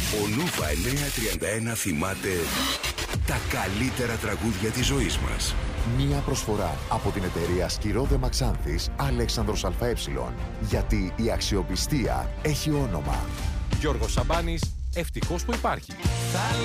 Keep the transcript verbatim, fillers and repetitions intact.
Ο Νούβα εννιακόσια τριάντα ένα θυμάται τα καλύτερα τραγούδια της ζωής μας. Μία προσφορά από την εταιρεία Σκυρόδε Μαξάνθης Αλέξανδρος ΑΕ. Γιατί η αξιοπιστία έχει όνομα. Γιώργος Σαμπάνης, ευτυχώς που υπάρχει.